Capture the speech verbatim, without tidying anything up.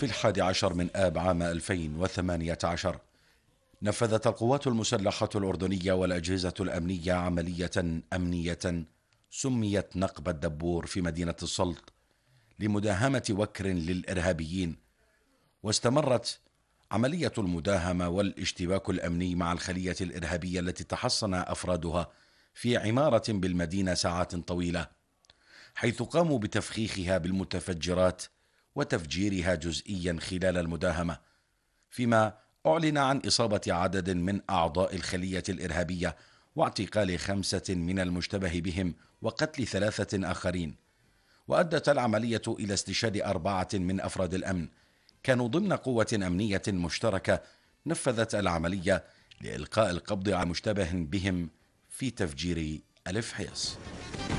في الحادي عشر من آب عام ألفين وثمانية عشر نفذت القوات المسلحة الأردنية والأجهزة الأمنية عملية أمنية سميت نقب الدبور في مدينة السلط لمداهمة وكر للإرهابيين. واستمرت عملية المداهمة والاشتباك الأمني مع الخلية الإرهابية التي تحصن أفرادها في عمارة بالمدينة ساعات طويلة، حيث قاموا بتفخيخها بالمتفجرات وتفجيرها جزئيا خلال المداهمة، فيما أعلن أعلن عن إصابة عدد من أعضاء الخلية الإرهابية واعتقال خمسة من المشتبه بهم وقتل ثلاثة آخرين. وأدت العملية إلى استشهاد أربعة من أفراد الأمن كانوا ضمن قوة أمنية مشتركة نفذت العملية لإلقاء القبض على مشتبه بهم في تفجير ألف حيص.